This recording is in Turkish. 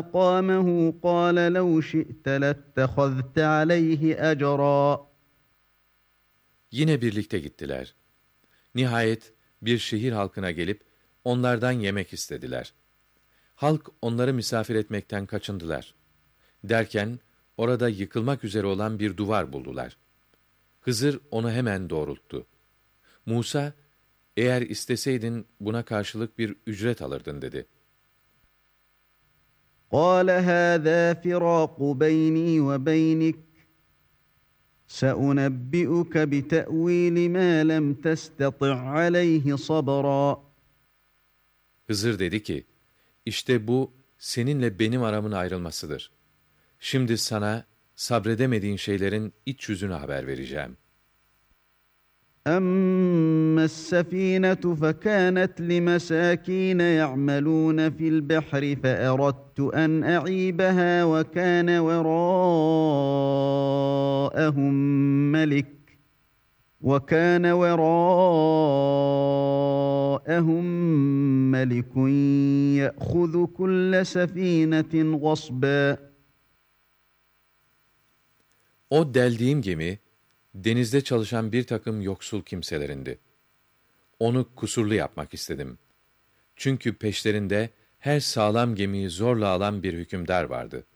مقامه قال لو شئت لاتخذت عليه أجرا. Yine birlikte gittiler. Nihayet bir şehir halkına gelip onlardan yemek istediler. Halk onları misafir etmekten kaçındılar. Derken orada yıkılmak üzere olan bir duvar buldular. Hızır onu hemen doğrulttu. Musa, eğer isteseydin buna karşılık bir ücret alırdın dedi. قال هذا فراق بيني وبينك سأنبئك بتأويل ما لم تستطع عليه صبرا. Hızır dedi ki, işte bu seninle benim aramın ayrılmasıdır. Şimdi sana sabredemediğin şeylerin iç yüzünü haber vereceğim. أما السفينة فكانت لمساكين يعملون في البحر فأردت أن أعيبها وكان وراءهم ملك يأخذ كل سفينة غصبا. O deldiğim gemi, denizde çalışan bir takım yoksul kimselerindi. Onu kusurlu yapmak istedim. Çünkü peşlerinde her sağlam gemiyi zorla alan bir hükümdar vardı.